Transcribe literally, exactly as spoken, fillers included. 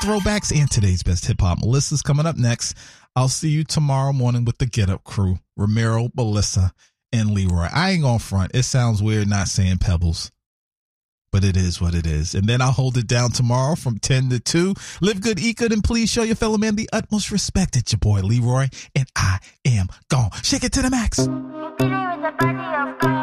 throwbacks and today's best hip hop. Melissa's coming up next. I'll see you tomorrow morning with the Get Up crew, Ramiro, Melissa, and Leroy. I ain't gonna front. It sounds weird not saying Pebbles, but it is what it is. And then I'll hold it down tomorrow from ten to two. Live good, eat good, and please show your fellow man the utmost respect. It's your boy Leroy, and I am gone. Shake it to the max.